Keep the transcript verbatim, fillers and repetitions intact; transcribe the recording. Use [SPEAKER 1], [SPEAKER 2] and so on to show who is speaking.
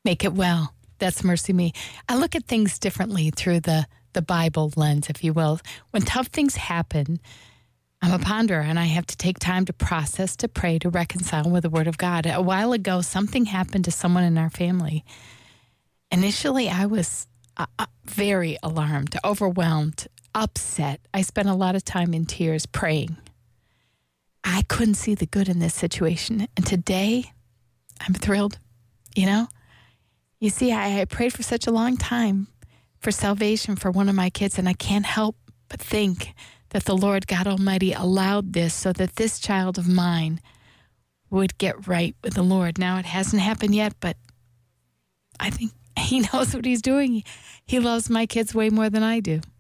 [SPEAKER 1] Make it well. That's mercy me. I look at things differently through the, the Bible lens, if you will. When tough things happen, I'm a ponderer, and I have to take time to process, to pray, to reconcile with the Word of God. A while ago, something happened to someone in our family. Initially, I was uh, uh, very alarmed, overwhelmed, upset. I spent a lot of time in tears praying. I couldn't see the good in this situation. And today, I'm thrilled, you know? You see, I, I prayed for such a long time for salvation for one of my kids, and I can't help but think that the Lord God Almighty allowed this so that this child of mine would get right with the Lord. Now, it hasn't happened yet, but I think He knows what He's doing. He loves my kids way more than I do.